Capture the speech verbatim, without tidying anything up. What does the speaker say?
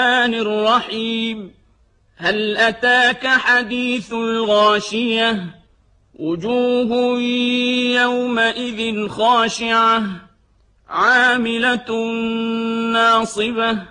الرحيم هل أتاك حديث الغاشية وجوه يومئذ خاشعة عاملة ناصبة